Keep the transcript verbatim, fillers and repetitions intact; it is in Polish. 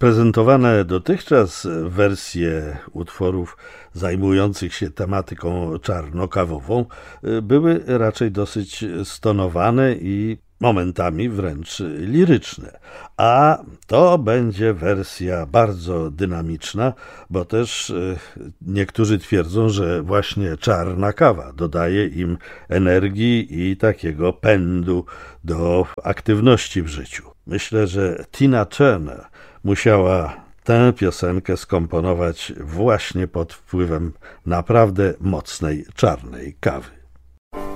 Prezentowane dotychczas wersje utworów zajmujących się tematyką czarnokawową były raczej dosyć stonowane i momentami wręcz liryczne, a to będzie wersja bardzo dynamiczna, bo też niektórzy twierdzą, że właśnie czarna kawa dodaje im energii i takiego pędu do aktywności w życiu. Myślę, że Tina Turner musiała tę piosenkę skomponować właśnie pod wpływem naprawdę mocnej czarnej kawy.